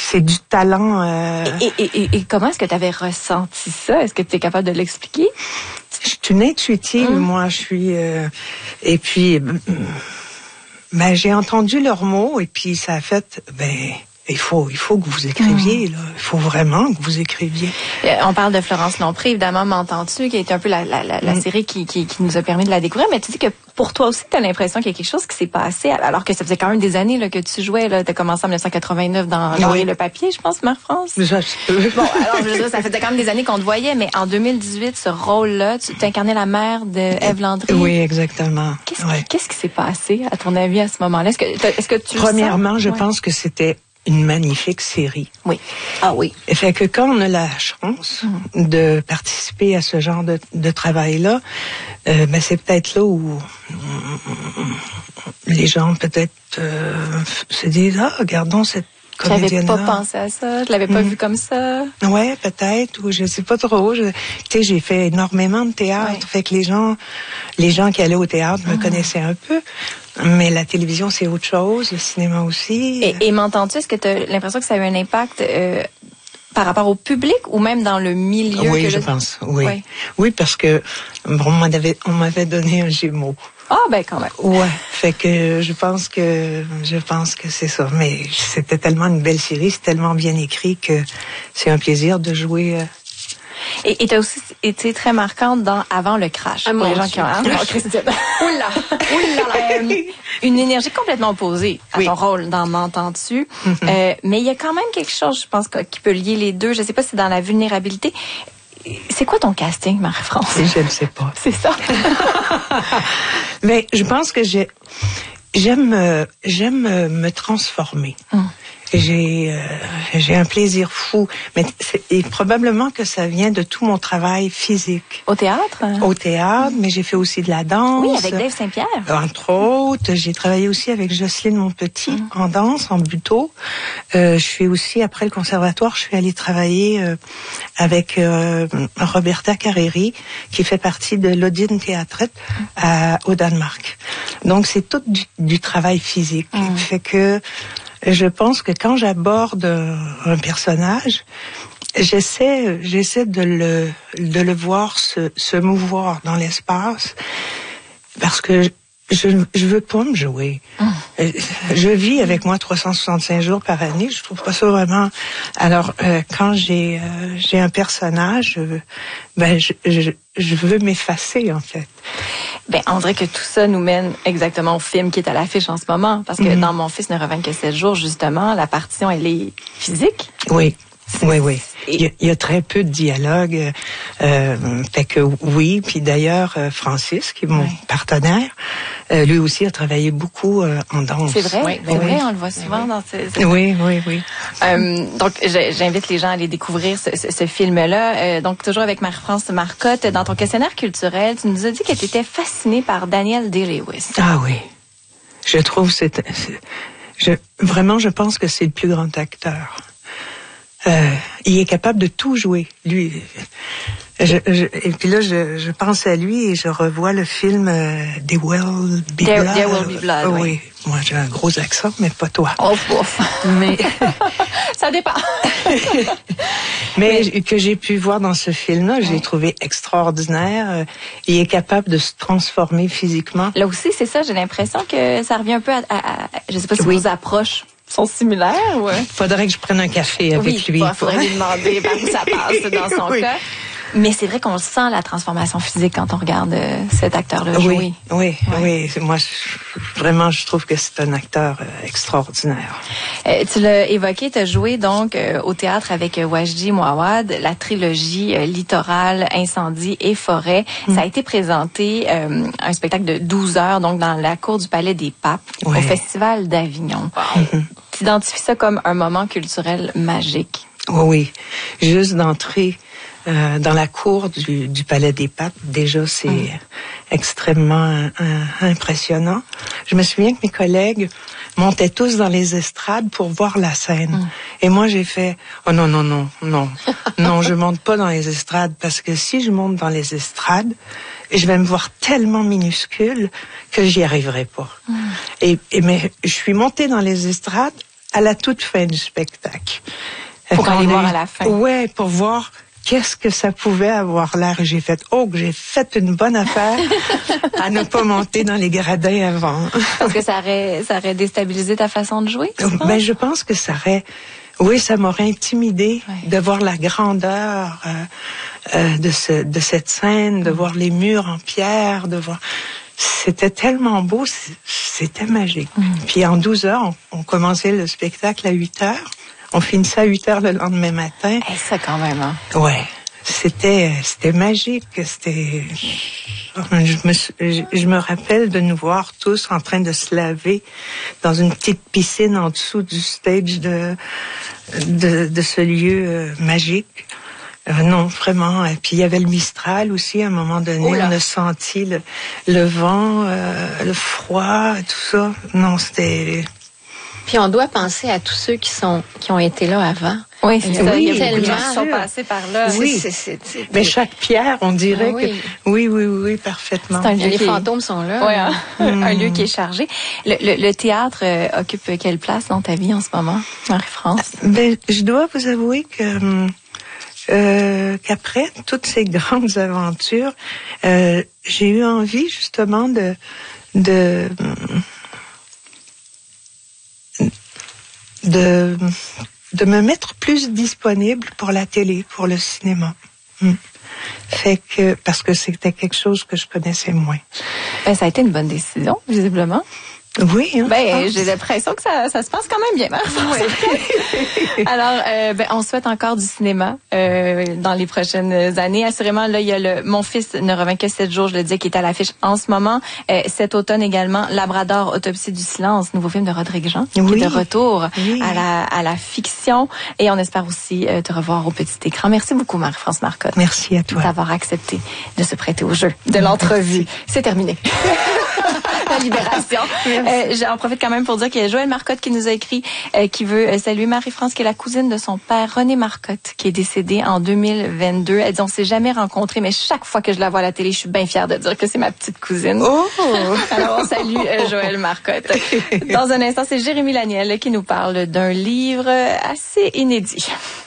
c'est du talent. Et comment est-ce que tu avais ressenti ça? Est-ce que tu es capable de l'expliquer? Je suis une intuitive, moi, je suis... et puis, j'ai entendu leurs mots, et puis ça a fait... Il faut que vous écriviez, là. Il faut vraiment que vous écriviez. On parle de Florence Lompré, évidemment, M'entends-tu, qui est un peu la série qui nous a permis de la découvrir. Mais tu dis que pour toi aussi, tu as l'impression qu'il y a quelque chose qui s'est passé, alors que ça faisait quand même des années là, que tu jouais. Tu as commencé en 1989 dans L'Oreille le papier, je pense, Marie-France. Bon, alors, je veux dire, ça faisait quand même des années qu'on te voyait, mais en 2018, ce rôle-là, tu t'incarnais la mère de Ève Landry. Oui, exactement. Qu'est-ce qui s'est passé, à ton avis, à ce moment-là? Est-ce que tu Premièrement, je pense que c'était une magnifique série. Oui. Ah oui. Fait que quand on a la chance de participer à ce genre de travail-là, c'est peut-être là où les gens peut-être se disent regardons cette comédienne-là. Je n'avais pas pensé à ça, je l'avais pas vu comme ça. Ouais, peut-être, ou je sais pas trop. J'ai fait énormément de théâtre, fait que les gens qui allaient au théâtre me connaissaient un peu. Mais la télévision, c'est autre chose, le cinéma aussi. Et m'entends-tu, est-ce que tu as l'impression que ça a eu un impact par rapport au public ou même dans le milieu? Oui, je pense, oui. Oui, parce que on m'avait donné un Gémeaux. Ah, quand même. Ouais, fait que je pense que c'est ça. Mais c'était tellement une belle série, c'est tellement bien écrit que c'est un plaisir de jouer... Et tu as aussi été très marquante dans Avant le crash. Pour les gens qui ont... Christine. Oula! Une énergie complètement opposée à ton rôle dans M'entends-tu. Mais il y a quand même quelque chose, je pense, qui peut lier les deux. Je sais pas si c'est dans la vulnérabilité. C'est quoi ton casting, Marie-France? Je ne sais pas. C'est ça. Mais je pense que j'aime me transformer. J'ai un plaisir fou, mais et probablement que ça vient de tout mon travail physique. Au théâtre? Au théâtre, mais j'ai fait aussi de la danse. Oui, avec Dave Saint-Pierre. Entre autres, j'ai travaillé aussi avec Jocelyne Monpetit en danse, en buto. Je suis aussi, après le conservatoire, je suis allée travailler avec Roberta Carreri, qui fait partie de l'Odine Théâtrette au Danemark. Donc, c'est tout du travail physique. Fait que je pense que quand j'aborde un personnage, j'essaie de le voir se mouvoir dans l'espace, parce que je veux pas me jouer. Je vis avec moi 365 jours par année. Je trouve pas ça vraiment. Alors quand j'ai un personnage, je veux m'effacer en fait. On dirait que tout ça nous mène exactement au film qui est à l'affiche en ce moment. Parce que dans Mon fils ne revint que 7 jours, justement, la partition, elle est physique. Oui. Oui. Il y a très peu de dialogue. Fait que oui. Puis d'ailleurs, Francis, qui est mon partenaire, lui aussi a travaillé beaucoup en danse. C'est vrai, c'est vrai, on le voit souvent dans ces... Oui. Donc, j'invite les gens à aller découvrir ce film-là. Donc, toujours avec Marie-France Marcotte, dans ton questionnaire culturel, tu nous as dit que tu étais fascinée par Daniel Day-Lewis. Ah oui. Je trouve vraiment, je pense que c'est le plus grand acteur. Il est capable de tout jouer, lui. Et puis là, je pense à lui et je revois le film There Will Be Blood. There Will Be Blood, oui. Moi, j'ai un gros accent, mais pas toi. Ouf. Mais ça dépend. mais que j'ai pu voir dans ce film-là, j'ai trouvé extraordinaire. Il est capable de se transformer physiquement. Là aussi, c'est ça. J'ai l'impression que ça revient un peu à je sais pas si vos approches sont similaires. Faudrait que je prenne un café avec lui. Faudrait lui demander par où ça passe dans son cas. Mais c'est vrai qu'on sent la transformation physique quand on regarde cet acteur-là jouer. Oui. Moi, vraiment, je trouve que c'est un acteur extraordinaire. Tu l'as évoqué, tu as joué donc au théâtre avec Wajdi Mouawad, la trilogie Littoral, Incendie et Forêt. Ça a été présenté, un spectacle de 12 heures, donc dans la cour du Palais des Papes, au Festival d'Avignon. Tu identifies ça comme un moment culturel magique? Oui. Juste d'entrer dans la cour du Palais des Papes, déjà, c'est extrêmement impressionnant. Je me souviens que mes collègues montaient tous dans les estrades pour voir la scène. Et moi, j'ai fait, oh non, je monte pas dans les estrades, parce que si je monte dans les estrades, je vais me voir tellement minuscule que j'y arriverai pas. Mais je suis montée dans les estrades à la toute fin du spectacle. Pour aller voir à la fin. Ouais, pour voir qu'est-ce que ça pouvait avoir l'air. J'ai fait, que j'ai fait une bonne affaire à ne pas monter dans les gradins avant. Parce que ça aurait déstabilisé ta façon de jouer? Ben, je pense que ça m'aurait intimidé de voir la grandeur de cette scène, de voir les murs en pierre, C'était tellement beau, c'était magique. Puis en 12 heures, on commençait le spectacle à 8 heures. On finissait à 8 heures le lendemain matin. Ça quand même, hein? Ouais. C'était magique. Je me rappelle de nous voir tous en train de se laver dans une petite piscine en dessous du stage de ce lieu magique. Non, vraiment. Et puis il y avait le Mistral aussi. À un moment donné, on a senti le vent, le froid, tout ça. Non, c'était... Puis on doit penser à tous ceux qui ont été là avant. Oui, c'est ça. Il y a tellement des gens qui sont passés par là. Oui. Mais chaque pierre, on dirait que... Oui, parfaitement. C'est un lieu les fantômes sont là. Oui, un lieu qui est chargé. Le théâtre occupe quelle place dans ta vie en ce moment, Marie-France? Ben, je dois vous avouer que qu'après toutes ces grandes aventures, j'ai eu envie justement de me mettre plus disponible pour la télé, pour le cinéma. Fait que, parce que c'était quelque chose que je connaissais moins. Ben, ça a été une bonne décision, visiblement. Oui, hein, ben, j'ai l'impression que ça se passe quand même bien, Marie-France. Alors, on souhaite encore du cinéma dans les prochaines années. Assurément, là, il y a Mon fils ne revient que 7 jours, je le dis, qui est à l'affiche en ce moment. Cet automne également, Labrador, Autopsie du silence, nouveau film de Rodrigue Jean, qui est de retour à la fiction. Et on espère aussi te revoir au petit écran. Merci beaucoup, Marie-France Marcotte. Merci à toi. D'avoir accepté de se prêter au jeu de l'entrevue. C'est terminé. La libération. J'en profite quand même pour dire qu'il y a Joël Marcotte qui nous a écrit, qui veut saluer Marie-France, qui est la cousine de son père, René Marcotte, qui est décédé en 2022. Elle dit, on s'est jamais rencontrés, mais chaque fois que je la vois à la télé, je suis bien fière de dire que c'est ma petite cousine. Oh! Alors, on salue Joël Marcotte. Dans un instant, c'est Jérémy Laniel qui nous parle d'un livre assez inédit.